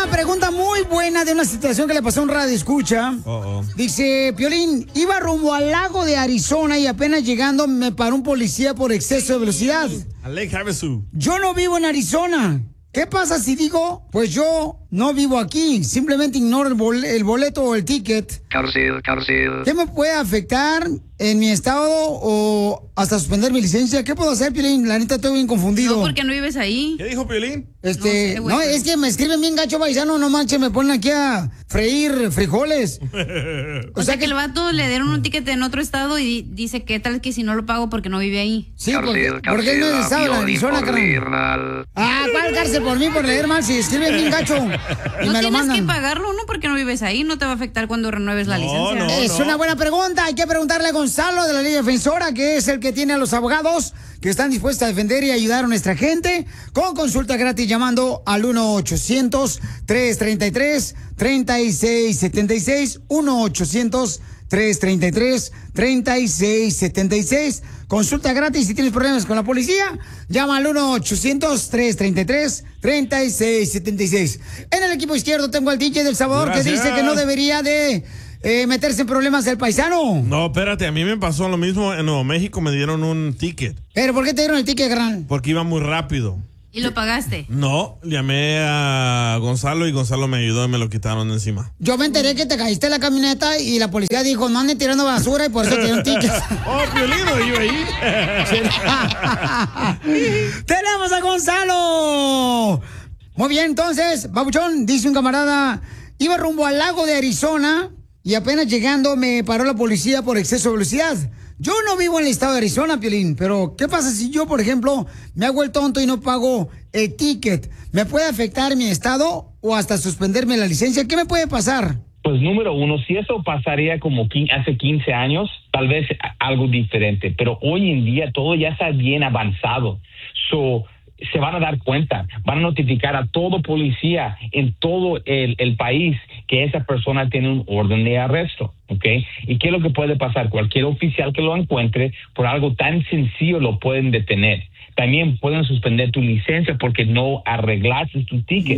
una pregunta muy buena de una situación que le pasó a un radioescucha. Dice, Piolín, iba rumbo al lago de Arizona y apenas llegando me paró un policía por exceso de velocidad. A Lake Havasu. Yo no vivo en Arizona. ¿Qué pasa si digo, pues yo no vivo aquí? Simplemente ignoro el boleto o el ticket. Cárcel. ¿Qué me puede afectar en mi estado o hasta suspender mi licencia? ¿Qué puedo hacer, Piolín? La neta estoy bien confundido. No, porque no vives ahí. ¿Qué dijo Piolín? No, es que me escriben bien gacho, paisano, no manches, me ponen aquí a freír frijoles. O sea que el vato le dieron un ticket en otro estado y dice que tal que si no lo pago porque no vive ahí. Sí, porque él no es de estado, la Arizona, carnal. Ah, ¿cuál cárcel por mí por leer mal? Si escriben bien gacho y no me lo mandan. tienes que pagarlo, ¿no? Porque no vives ahí, no te va a afectar cuando renueves la licencia. Es una buena pregunta, hay que preguntarle a Gonzalo de la Liga Defensora, que es el que tiene a los abogados que están dispuestos a defender y ayudar a nuestra gente, con consulta gratis llamando al 1-800-333-3676, 1-800-333-3676. Consulta gratis. Si tienes problemas con la policía, llama al 1-800-333-3676. En el equipo izquierdo tengo al DJ del Salvador. Gracias. Que dice que no debería de meterse en problemas el paisano. No, espérate, a mí me pasó lo mismo en Nuevo México, me dieron un ticket. ¿Pero por qué te dieron el ticket, gran? Porque iba muy rápido. ¿Y lo pagaste? No, llamé a Gonzalo y Gonzalo me ayudó y me lo quitaron de encima. Yo me enteré que te caíste en la camioneta y la policía dijo, no anden tirando basura y por eso te dieron ticket. ¡Oh, Piolino, iba ahí! ¡Tenemos a Gonzalo! Muy bien, entonces, babuchón, dice un camarada, iba rumbo al lago de Arizona y apenas llegando me paró la policía por exceso de velocidad. Yo no vivo en el estado de Arizona, Piolín, pero ¿qué pasa si yo, por ejemplo, me hago el tonto y no pago el ticket? ¿Me puede afectar mi estado o hasta suspenderme la licencia? ¿Qué me puede pasar? Pues número uno, si eso pasaría como hace 15 años, tal vez algo diferente, pero hoy en día todo ya está bien avanzado. Se van a dar cuenta, van a notificar a todo policía en todo el país que esa persona tiene un orden de arresto, ¿ok? ¿Y qué es lo que puede pasar? Cualquier oficial que lo encuentre por algo tan sencillo lo pueden detener. También pueden suspender tu licencia porque no arreglaste tu ticket.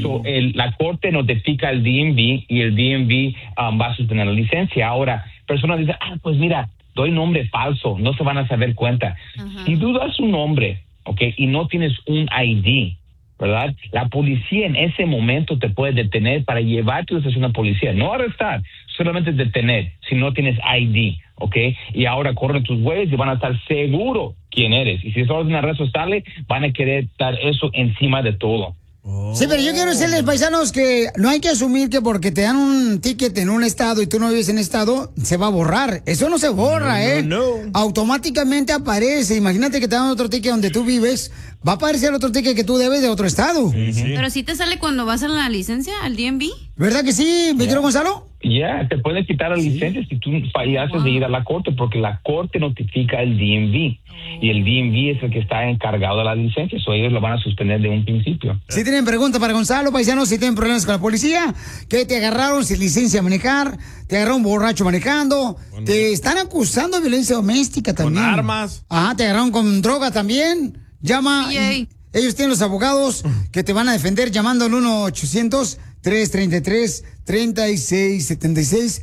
La corte notifica al DMV y el DMV va a suspender la licencia. Ahora, personas dicen, pues mira, doy nombre falso, no se van a saber cuenta. Si tú das un nombre, okay, y no tienes un ID, ¿verdad? La policía en ese momento te puede detener para llevarte a la estación de policía, no arrestar, solamente detener si no tienes ID, ¿ok? Y ahora corren tus huellas y van a estar seguros quién eres. Y si es orden de arresto sale, van a querer dar eso encima de todo. Sí, pero yo quiero decirles, paisanos, que no hay que asumir que porque te dan un ticket en un estado y tú no vives en estado, se va a borrar. Eso no se borra, No. Automáticamente aparece. Imagínate que te dan otro ticket donde tú vives, va a aparecer otro ticket que tú debes de otro estado. Sí. Pero sí te sale cuando vas a la licencia, al DMV. ¿Verdad que sí, mi querido Gonzalo? Te pueden quitar la licencia si tú fallaste de ir a la corte, porque la corte notifica al DMV. Y el DMV es el que está encargado de la licencia, ellos lo van a suspender de un principio. Si tienen preguntas para Gonzalo, paisanos, si tienen problemas con la policía, que te agarraron sin licencia de manejar, te agarraron borracho manejando, te están acusando de violencia doméstica también. Con armas. Ajá, te agarraron con droga también. Llama. Ellos tienen los abogados que te van a defender llamando al 1-800-333-3676.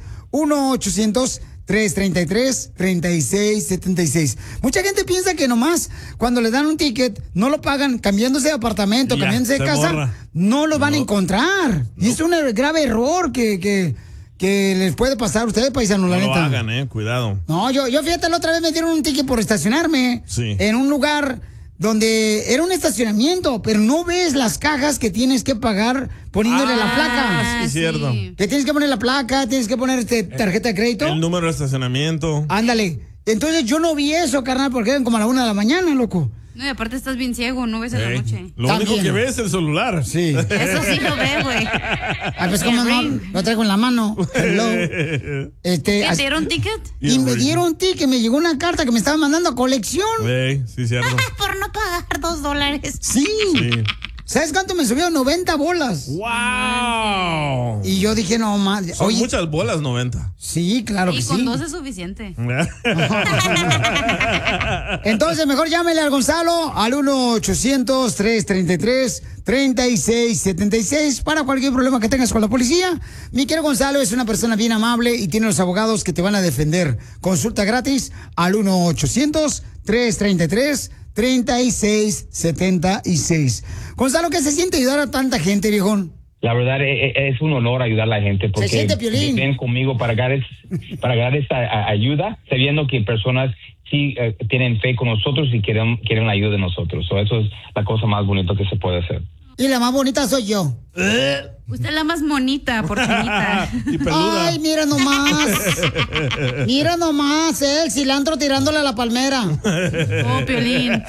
1-800-333-3676. Mucha gente piensa que nomás cuando le dan un ticket no lo pagan cambiándose de apartamento, cambiándose de casa, borra. No lo van a encontrar. Y es un grave error que les puede pasar a ustedes, paisanos, la neta. No lo hagan, cuidado. No, yo fíjate, la otra vez me dieron un ticket por estacionarme en un lugar donde era un estacionamiento, pero no ves las cajas que tienes que pagar poniéndole la placa. Sí, cierto. Que tienes que poner la placa, tienes que poner tarjeta de crédito. El número de estacionamiento. Ándale. Entonces yo no vi eso, carnal, porque eran como a la 1 de la mañana, loco. No, y aparte estás bien ciego, no ves en la noche. Lo único que ves es el celular. Sí. Eso sí lo ve, güey. Pues como no, lo traigo en la mano. ¿Te dieron ticket? Y me dieron ticket, me llegó una carta que me estaban mandando a colección. Sí, cierto. Por no pagar $2. Sí. ¿Sabes cuánto me subió? 90 bolas. ¡Wow! Y yo dije, no, más. Son muchas bolas, 90. Sí, claro que sí. Y con 2 es suficiente. Entonces, mejor llámele al Gonzalo al 1-800-333-3676 para cualquier problema que tengas con la policía. Mi querido Gonzalo es una persona bien amable y tiene los abogados que te van a defender. Consulta gratis al 1-800-333-3676. Gonzalo, ¿qué se siente ayudar a tanta gente, viejón? La verdad es un honor ayudar a la gente porque ven conmigo para ganar esta ayuda, sabiendo que personas sí tienen fe con nosotros y quieren la ayuda de nosotros. Eso es la cosa más bonita que se puede hacer. Y la más bonita soy yo. Usted es la más monita, porquinita. Y peluda. Ay, mira nomás. Mira nomás, el cilantro tirándole a la palmera. Oh, Piolín.